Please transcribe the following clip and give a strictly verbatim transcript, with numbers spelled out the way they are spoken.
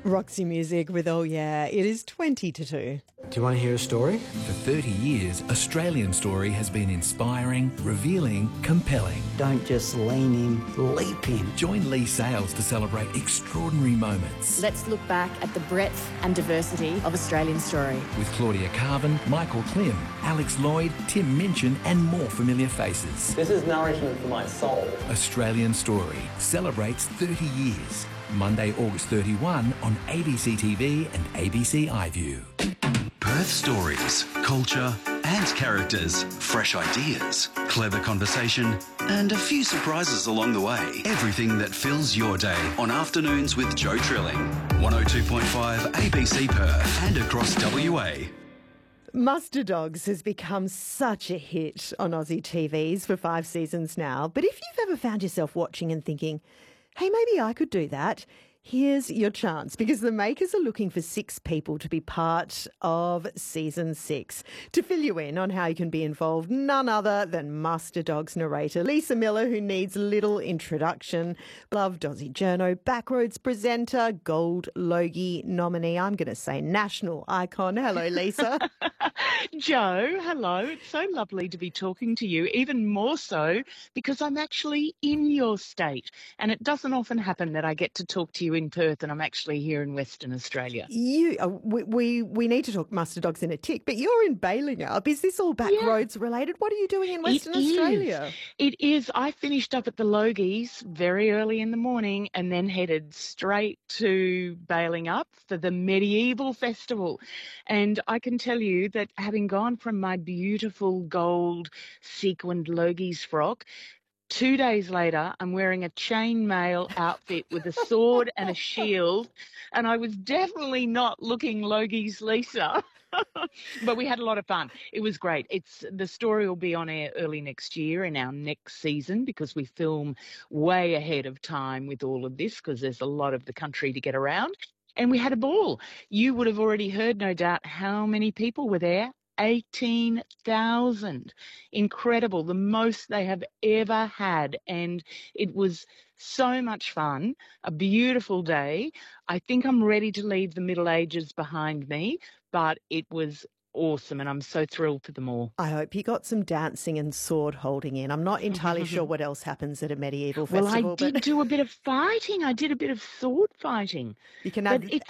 Roxy Music with Oh Yeah. It is twenty to two. Do you want to hear a story? For thirty years, Australian Story has been inspiring, revealing, compelling. Don't just lean in, leap in. Join Lee Sales to celebrate extraordinary moments. Let's look back at the breadth and diversity of Australian Story. With Claudia Carvin, Michael Klim, Alex Lloyd, Tim Minchin and more familiar faces. This is nourishment for my soul. Australian Story celebrates thirty years. Monday, August thirty-first on A B C T V and A B C iView. Perth stories, culture and characters, fresh ideas, clever conversation and a few surprises along the way. Everything that fills your day on Afternoons with Joe Trilling. one oh two point five A B C Perth and across W A. Muster Dogs has become such a hit on Aussie T Vs for five seasons now. But if you've ever found yourself watching and thinking, hey, maybe I could do that, here's your chance, because the makers are looking for six people to be part of season six. To fill you in on how you can be involved, none other than Muster Dogs narrator Lisa Miller, who needs little introduction, beloved Aussie journo, Backroads presenter, Gold Logie nominee, I'm going to say national icon. Hello, Lisa. Joe, hello. It's so lovely to be talking to you, even more so because I'm actually in your state, and it doesn't often happen that I get to talk to you in Perth and I'm actually here in Western Australia. You, uh, we, we we need to talk Muster Dogs in a tick, but you're in Balingup. Is this all Backroads yeah. related? What are you doing in Western it Australia? Is. It is. I finished up at the Logies very early in the morning and then headed straight to Balingup for the Medieval Festival. And I can tell you that having gone from my beautiful gold sequined Logies frock, two days later, I'm wearing a chainmail outfit with a sword and a shield, and I was definitely not looking Logie's Lisa. But we had a lot of fun. It was great. It's the story will be on air early next year in our next season, because we film way ahead of time with all of this, because there's a lot of the country to get around. And we had a ball. You would have already heard, no doubt, how many people were there. eighteen thousand. Incredible. The most they have ever had. And it was so much fun. A beautiful day. I think I'm ready to leave the Middle Ages behind me, but it was awesome, and I'm so thrilled for them all. I hope you got some dancing and sword holding in. I'm not entirely sure what else happens at a medieval well, festival. Well, I did but... do a bit of fighting. I did a bit of sword fighting. You can add,